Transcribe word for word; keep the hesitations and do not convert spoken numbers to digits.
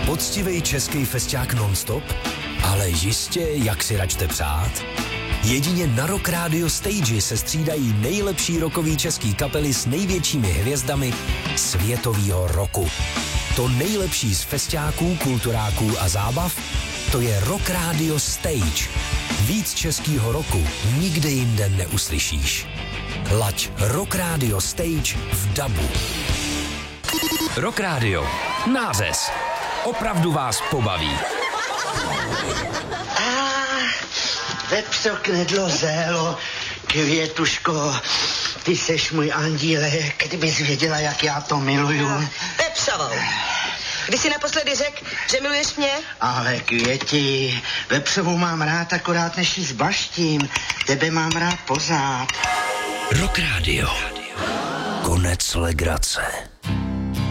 Poctivej český festiák non-stop? Ale jistě, jak si račte přát? Jedině na Rock Radio Stage se střídají nejlepší rockový český kapely s největšími hvězdami světového roku. To nejlepší z festiáků, kulturáků a zábav, to je Rock Radio Stage. Víc českýho roku nikde jinde neuslyšíš. Laď Rock Radio Stage v dabu. Rock Radio. Nářez. Opravdu vás pobaví. Ah, vepřo knedlo zélo, květuško, ty seš můj andílek, kdybys věděla, jak já to miluju. Vepřovou. Kdy jsi naposledy řekl, že miluješ mě? Ale květi, vepřovou mám rád akorát než jí zbaštím, tebe mám rád pořád. Rock Radio. Konec legrace.